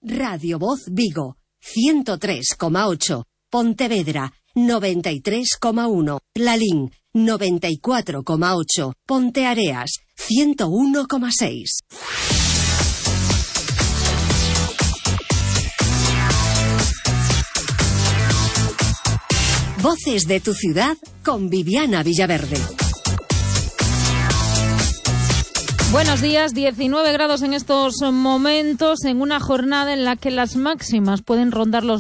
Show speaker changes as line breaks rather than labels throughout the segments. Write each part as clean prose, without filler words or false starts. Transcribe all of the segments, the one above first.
Radio Voz Vigo, 103,8. Pontevedra, 93,1. Lalín, 94,8. Ponteareas, 101,6. Voces de tu ciudad con Viviana Villaverde.
Buenos días, 19 grados en estos momentos, en una jornada en la que las máximas pueden rondar los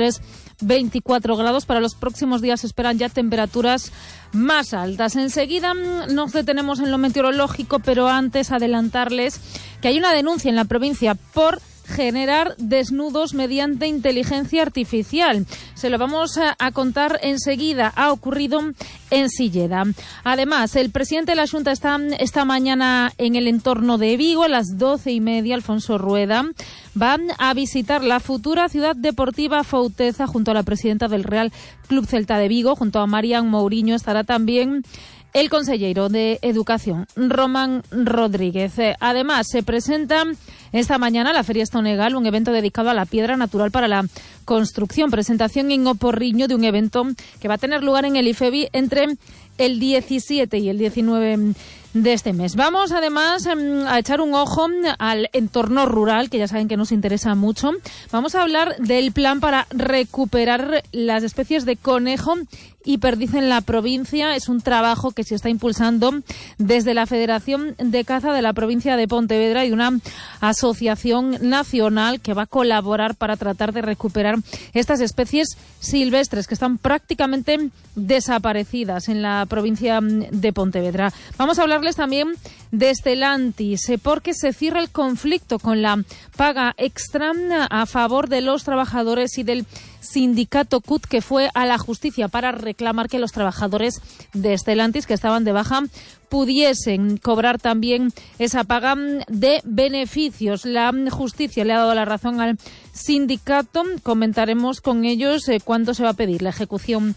23-24 grados. Para los próximos días se esperan ya temperaturas más altas. Enseguida nos detenemos en lo meteorológico, pero antes adelantarles que hay una denuncia en la provincia por generar desnudos mediante inteligencia artificial. Se lo vamos a contar enseguida. Ha ocurrido en Silleda. Además, el presidente de la Xunta está esta mañana en el entorno de Vigo. A las 12:30, Alfonso Rueda va a visitar la futura ciudad deportiva Fauteza junto a la presidenta del Real Club Celta de Vigo. Junto a Marian Mourinho estará también el consejero de Educación, Román Rodríguez. Además, se presenta esta mañana la Feria Estonegal, un evento dedicado a la piedra natural para la construcción. Presentación en O Porriño de un evento que va a tener lugar en el IFEBI entre el 17 y el 19 de este mes. Vamos además a echar un ojo al entorno rural, que ya saben que nos interesa mucho. Vamos a hablar del plan para recuperar las especies de conejo y perdiz en la provincia. Es un trabajo que se está impulsando desde la Federación de Caza de la provincia de Pontevedra y una asociación nacional que va a colaborar para tratar de recuperar estas especies silvestres que están prácticamente desaparecidas en la provincia de Pontevedra. Vamos a hablarles también de Stellantis, porque se cierra el conflicto con la paga extra a favor de los trabajadores y del sindicato CUT, que fue a la justicia para reclamar que los trabajadores de Stellantis que estaban de baja pudiesen cobrar también esa paga de beneficios. La justicia le ha dado la razón al sindicato. Comentaremos con ellos cuándo se va a pedir la ejecución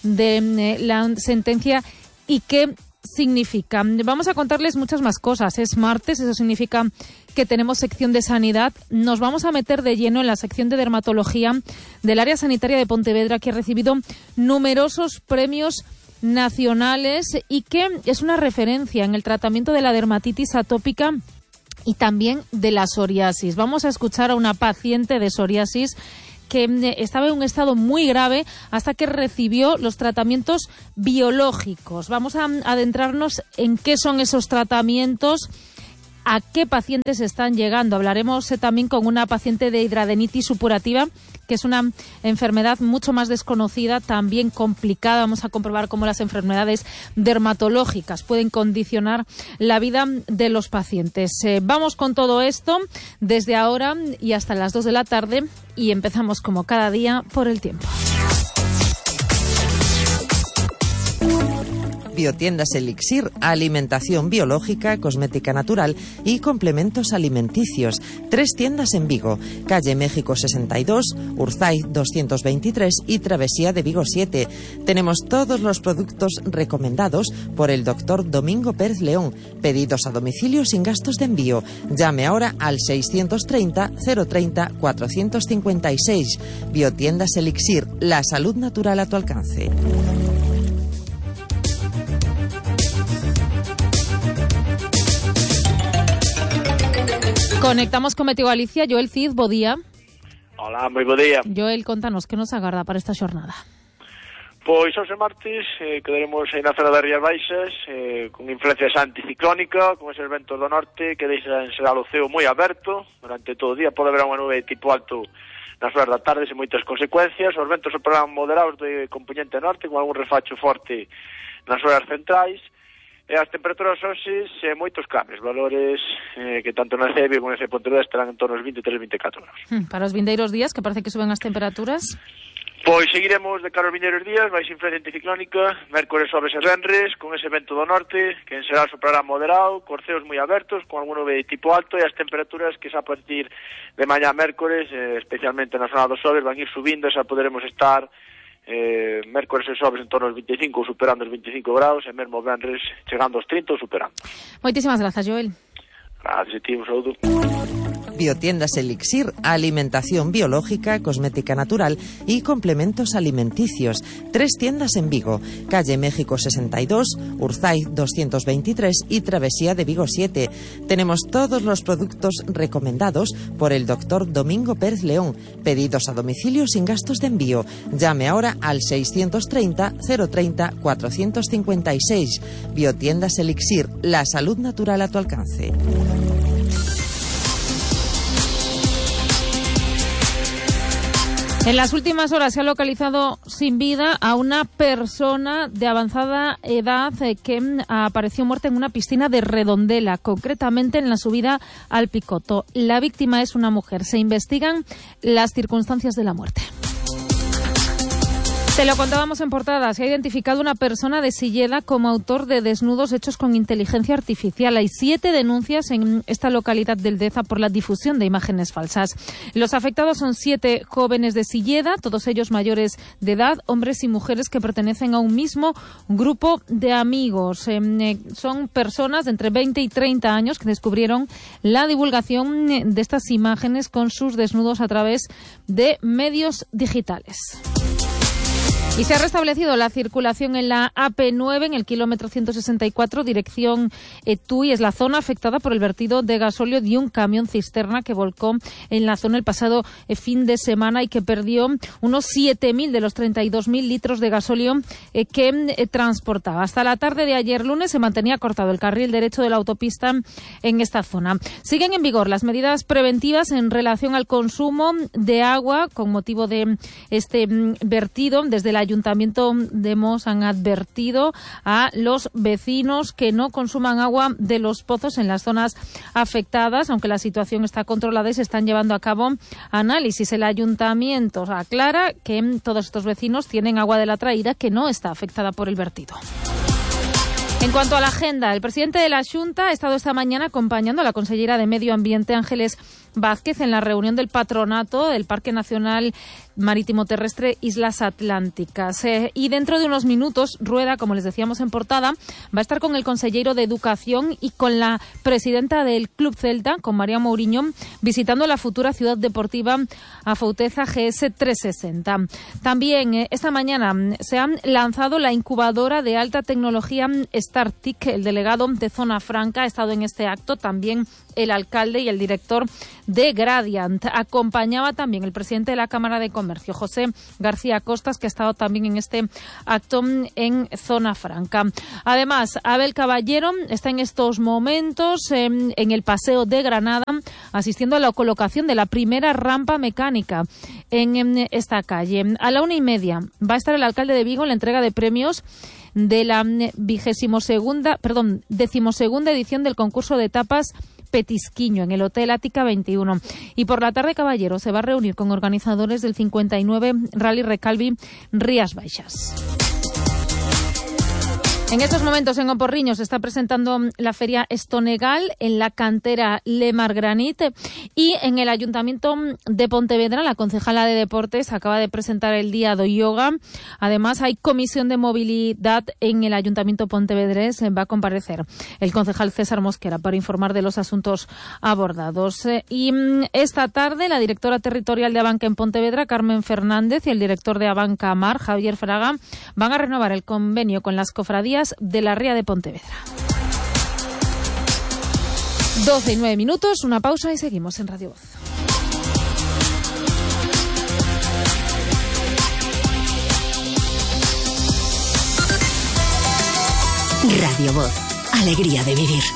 de la sentencia y qué significa. Vamos a contarles muchas más cosas. Es martes, eso significa que tenemos sección de sanidad. Nos vamos a meter de lleno en la sección de dermatología del área sanitaria de Pontevedra, que ha recibido numerosos premios nacionales y que es una referencia en el tratamiento de la dermatitis atópica y también de la psoriasis. Vamos a escuchar a una paciente de psoriasis que estaba en un estado muy grave hasta que recibió los tratamientos biológicos. Vamos a adentrarnos en qué son esos tratamientos, a qué pacientes están llegando. Hablaremos también con una paciente de hidradenitis supurativa, que es una enfermedad mucho más desconocida, también complicada. Vamos a comprobar cómo las enfermedades dermatológicas pueden condicionar la vida de los pacientes. Vamos con todo esto desde ahora y hasta las 2 de la tarde y empezamos como cada día por el tiempo.
Biotiendas Elixir, alimentación biológica, cosmética natural y complementos alimenticios. 3 tiendas en Vigo, calle México 62, Urzay 223 y Travesía de Vigo 7. Tenemos todos los productos recomendados por el doctor Domingo Pérez León. Pedidos a domicilio sin gastos de envío. Llame ahora al 630 030 456. Biotiendas Elixir, la salud natural a tu alcance.
Conectamos con Meteo Galicia. Joel Cid, bo día.
Hola, moi bo día.
Joel, contanos, que nos agarda para esta xornada?
Pois hoxe martes quedaremos aí na zona das Rías Baixas con influencia anticiclónica, con eses ventos do norte que deixan será o ceo moi aberto durante todo o día. Pode haber unha nube de tipo alto nas horas da tarde sen moitas consecuencias. Os ventos operarán moderados de componente norte con algún refacho forte nas horas centrais. E as temperaturas hoxe moitos cambios, valores que tanto na CEBI como na CEBI Pontevedra estarán en torno aos 23-24 grados.
Para os vindeiros días, que parece que suben as temperaturas?
Pois seguiremos de cara aos vindeiros días, máis influencia anticiclónica, mércores, xoves e venres, con ese vento do norte, que en será soprará moderado, corceos moi abertos, con algún nube de tipo alto, e as temperaturas que xa a partir de mañá mércores, especialmente na zona dos xoves, van ir subindo, e xa poderemos estar mércores e xoves en torno aos 25 ou superando os 25 graus, e mesmo venres chegando aos 30 ou superando.
Moitísimas grazas, Joel.
Gracias a ti, un saúdo.
Biotiendas Elixir, alimentación biológica, cosmética natural y complementos alimenticios. 3 tiendas en Vigo, calle México 62, Urzaiz 223 y Travesía de Vigo 7. Tenemos todos los productos recomendados por el doctor Domingo Pérez León. Pedidos a domicilio sin gastos de envío. Llame ahora al 630 030 456. Biotiendas Elixir, la salud natural a tu alcance.
En las últimas horas se ha localizado sin vida a una persona de avanzada edad que apareció muerta en una piscina de Redondela, concretamente en la subida al Picoto. La víctima es una mujer. Se investigan las circunstancias de la muerte. Te lo contábamos en portada. Se ha identificado una persona de Silleda como autor de desnudos hechos con inteligencia artificial. Hay 7 denuncias en esta localidad del Deza por la difusión de imágenes falsas. Los afectados son 7 jóvenes de Silleda, todos ellos mayores de edad, hombres y mujeres que pertenecen a un mismo grupo de amigos. Son personas de entre 20 y 30 años que descubrieron la divulgación de estas imágenes con sus desnudos a través de medios digitales. Y se ha restablecido la circulación en la AP9 en el kilómetro 164, dirección Tui. Es la zona afectada por el vertido de gasóleo de un camión cisterna que volcó en la zona el pasado fin de semana y que perdió unos 7.000 de los 32.000 litros de gasóleo que transportaba. Hasta la tarde de ayer lunes se mantenía cortado el carril derecho de la autopista en esta zona. Siguen en vigor las medidas preventivas en relación al consumo de agua con motivo de este vertido. Desde el Ayuntamiento de Mos han advertido a los vecinos que no consuman agua de los pozos en las zonas afectadas, aunque la situación está controlada y se están llevando a cabo análisis. El Ayuntamiento aclara que todos estos vecinos tienen agua de la traída que no está afectada por el vertido. En cuanto a la agenda, el presidente de la Xunta ha estado esta mañana acompañando a la consellera de Medio Ambiente, Ángeles Vázquez, en la reunión del patronato del Parque Nacional Marítimo Terrestre Islas Atlánticas. Y dentro de unos minutos, Rueda, como les decíamos en portada, va a estar con el consejero de Educación y con la presidenta del Club Celta, con María Mourinho, visitando la futura ciudad deportiva Afouteza GS 360. También esta mañana se ha lanzado la incubadora de alta tecnología StarTIC. El delegado de Zona Franca ha estado en este acto, también el alcalde y el director de Gradiant. Acompañaba también el presidente de la Cámara de Comercio, José García Costas, que ha estado también en este acto en Zona Franca. Además, Abel Caballero está en estos momentos en el Paseo de Granada, asistiendo a la colocación de la primera rampa mecánica en esta calle. A la 1:30 va a estar el alcalde de Vigo en la entrega de premios de la 12ª edición del concurso de tapas Petisquiño en el Hotel Ática 21. Y por la tarde, Caballero se va a reunir con organizadores del 59 Rally Recalvi Rías Baixas. En estos momentos en Oporriño se está presentando la feria Estonegal en la cantera Lemar Granit, y en el Ayuntamiento de Pontevedra la concejala de Deportes acaba de presentar el Día do Yoga. Además, hay comisión de movilidad en el Ayuntamiento pontevedrés. Va a comparecer el concejal César Mosquera para informar de los asuntos abordados. Y esta tarde la directora territorial de Abanca en Pontevedra, Carmen Fernández, y el director de Abanca Mar, Javier Fraga, van a renovar el convenio con las cofradías de la Ría de Pontevedra. 12:09, una pausa y seguimos en Radio Voz.
Radio Voz, alegría de vivir.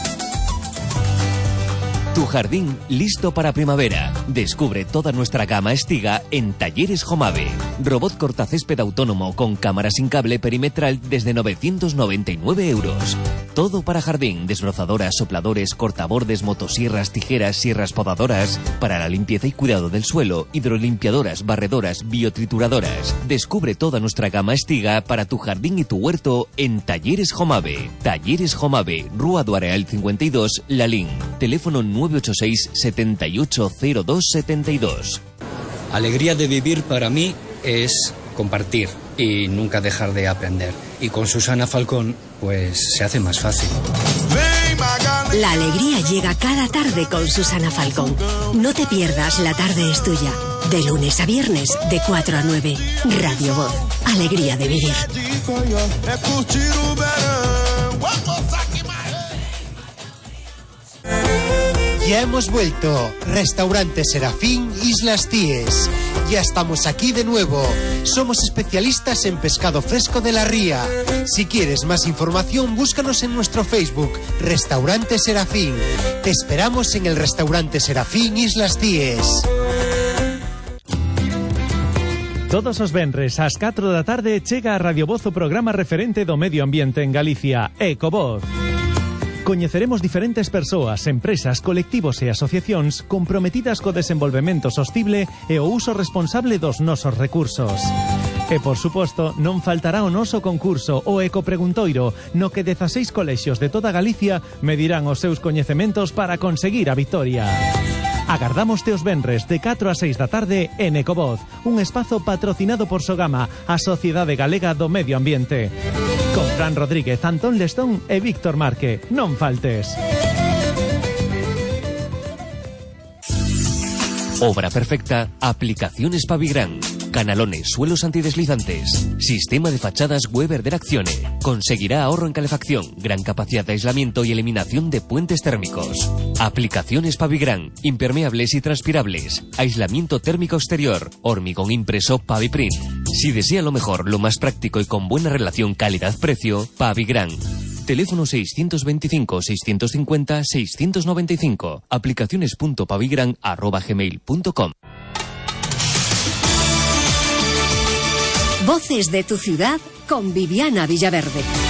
Tu jardín listo para primavera. Descubre toda nuestra gama Estiga en Talleres Jomave. Robot cortacésped autónomo con cámara sin cable perimetral desde 999 euros. Todo para jardín, desbrozadoras, sopladores, cortabordes, motosierras, tijeras, sierras podadoras. Para la limpieza y cuidado del suelo, hidrolimpiadoras, barredoras, biotrituradoras. Descubre toda nuestra gama Estiga para tu jardín y tu huerto en Talleres Jomave. Talleres Jomave, Rúa do Areal 52, Lalín. Teléfono 986 780272.
Alegría de vivir para mí es compartir y nunca dejar de aprender. Y con Susana Falcón, pues se hace más fácil.
La alegría llega cada tarde con Susana Falcón. No te pierdas La tarde es tuya. De lunes a viernes, de 4 a 9. Radio Voz. Alegría de vivir.
Ya hemos vuelto. Restaurante Serafín, Islas Cíes. Ya estamos aquí de nuevo. Somos especialistas en pescado fresco de la ría. Si quieres más información, búscanos en nuestro Facebook, Restaurante Serafín. Te esperamos en el Restaurante Serafín, Islas Cíes.
Todos os venres ás 4 da tarde chega a Radio Voz o programa referente do medio ambiente en Galicia, Ecovoz. Coñeceremos diferentes persoas, empresas, colectivos e asociacións comprometidas co desenvolvemento sostible e o uso responsable dos nosos recursos. E, por suposto, non faltará o noso concurso, o Ecopreguntoiro, no que 16 colexios de toda Galicia medirán os seus coñecementos para conseguir a victoria. Agardámoste os venres de 4 a 6 da tarde en Ecovoz, un espazo patrocinado por Sogama, a Sociedade Galega do Medio Ambiente. Con Fran Rodríguez, Antón Lestón e Víctor Marque. Non faltes.
Obra perfecta, Aplicaciones Pavigran. Canalones, suelos antideslizantes. Sistema de fachadas Weber de Accione. Conseguirá ahorro en calefacción, gran capacidad de aislamiento y eliminación de puentes térmicos. Aplicaciones Pavigran. Impermeables y transpirables. Aislamiento térmico exterior. Hormigón impreso Paviprint. Si desea lo mejor, lo más práctico y con buena relación calidad-precio, Pavigran. Teléfono 625-650-695. Aplicaciones.pavigran@gmail.com.
Voces de tu ciudad con Viviana Villaverde.